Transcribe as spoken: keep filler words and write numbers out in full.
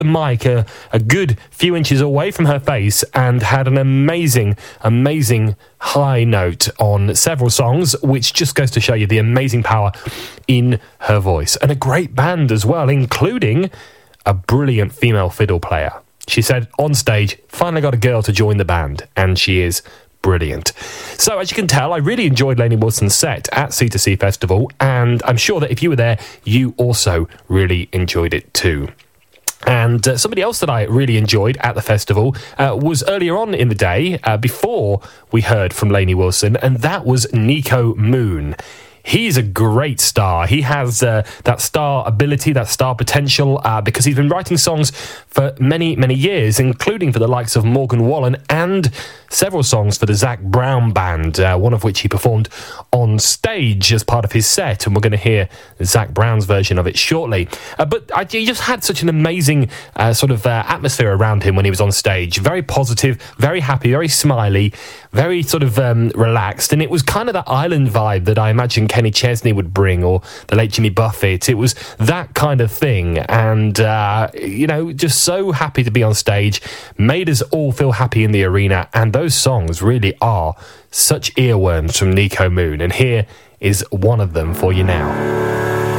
the mic a, a good few inches away from her face and had an amazing, amazing high note on several songs, which just goes to show you the amazing power in her voice. And a great band as well, including a brilliant female fiddle player. She said on stage, finally got a girl to join the band, and she is brilliant. So as you can tell, I really enjoyed Lainey Wilson's set at C two C Festival, and I'm sure that if you were there, you also really enjoyed it too. And uh, somebody else that I really enjoyed at the festival uh, was earlier on in the day, uh, before we heard from Lainey Wilson, and that was Nico Moon. He's a great star. He has uh, that star ability, that star potential, uh, because he's been writing songs for many, many years, including for the likes of Morgan Wallen and several songs for the Zac Brown Band, uh, one of which he performed on stage as part of his set, and we're going to hear Zac Brown's version of it shortly. Uh, but I, he just had such an amazing uh, sort of uh, atmosphere around him when he was on stage. Very positive, very happy, very smiley, very sort of um, relaxed, and it was kind of that island vibe that I imagine Kenny Chesney would bring, or the late Jimmy Buffett. It was that kind of thing, and uh, you know, just so happy to be on stage, made us all feel happy in the arena, and those songs really are such earworms from Nico Moon, and here is one of them for you now.